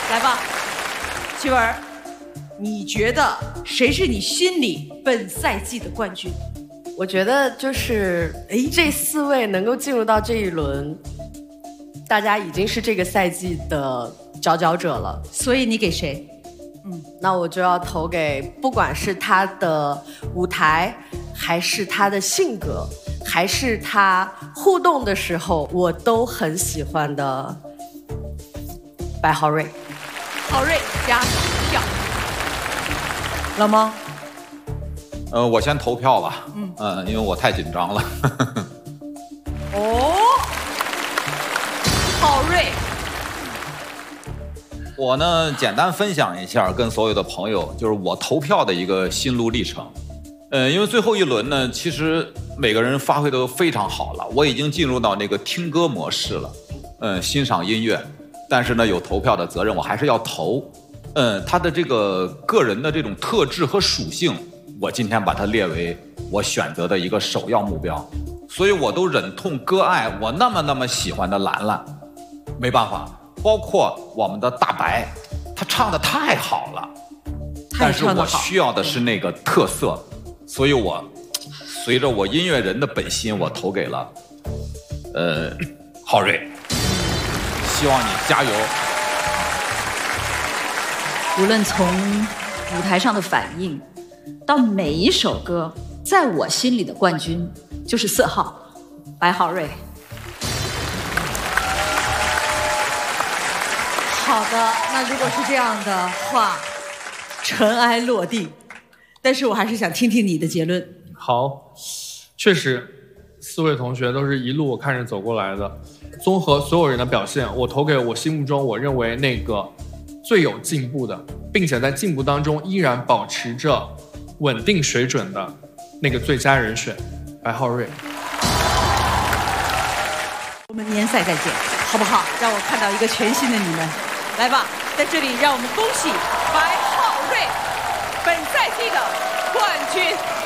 来吧，齐文，你觉得谁是你心里本赛季的冠军？ 我觉得就是这4位能够进入到这一轮，大家已经是这个赛季的佼佼者了。 所以你给谁？ 那我就要投给不管是他的舞台，还是他的性格，还是他互动的时候，我都很喜欢的白浩瑞。 浩瑞加票。老猫， 我先投票吧。因为我太紧张了。 哦，浩瑞。 我呢，简单分享一下跟所有的朋友，就是我投票的一个心路历程。因为最后一轮呢，其实每个人发挥都非常好了，我已经进入到那个听歌模式了，欣赏音乐。但是呢，有投票的责任，我还是要投。他的这个个人的这种特质和属性，我今天把它列为我选择的一个首要目标。所以我都忍痛割爱我那么喜欢的兰兰，没办法。包括我们的大白，他唱的太好了，但是我需要的是那个特色，所以我随着我音乐人的本心，我投给了浩瑞。希望你加油。 无论从舞台上的反应，到每一首歌，在我心里的冠军就是4号白浩瑞。 好的，那如果是这样的话，尘埃落定。但是我还是想听听你的结论。 好，确实4位同学都是一路我看着走过来的。综合所有人的表现，我投给我心目中我认为那个最有进步的，并且在进步当中依然保持着稳定水准的那个最佳人选白浩瑞。 我们年赛再见，好不好？让我看到一个全新的你们。来吧，在这里让我们恭喜白浩瑞本赛季的冠军。